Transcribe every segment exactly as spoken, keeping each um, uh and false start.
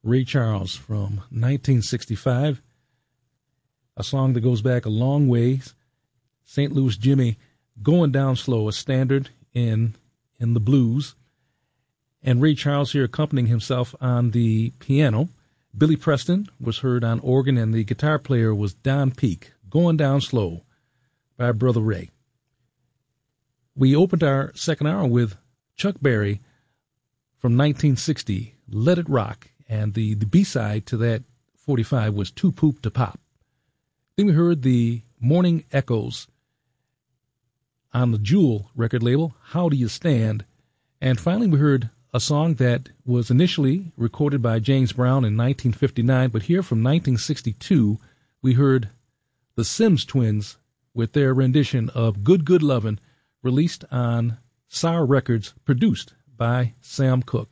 Ray Charles from nineteen sixty-five, a song that goes back a long ways. Saint Louis Jimmy, Going Down Slow, a standard in in the blues. And Ray Charles here accompanying himself on the piano. Billy Preston was heard on organ, and the guitar player was Don Peake, Going Down Slow by Brother Ray. We opened our second hour with Chuck Berry from nineteen sixty, Let It Rock, and the, the B-side to that forty-five was Too Poop to Pop. Then we heard the Morning Echoes on the Jewel record label, How Do You Stand? And finally we heard a song that was initially recorded by James Brown in nineteen fifty-nine, but here from nineteen sixty-two, we heard the Sims Twins with their rendition of Good Good Lovin', released on Sour Records, produced by Sam Cooke.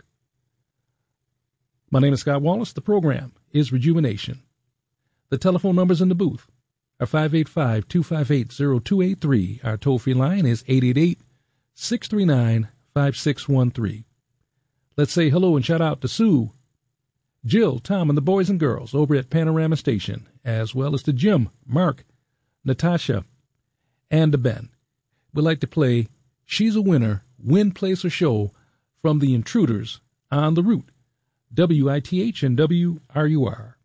My name is Scott Wallace. The program is Rejuvenation. The telephone numbers in the booth are five eight five, two five eight, zero two eight three. Our toll-free line is eight eight eight, six three nine, five six one three. Let's say hello and shout out to Sue, Jill, Tom, and the boys and girls over at Panorama Station, as well as to Jim, Mark, Natasha, and to Ben. We'd like to play She's a Winner, Win, Place, or Show from The Intruders on the Root, W I T H and W R U R.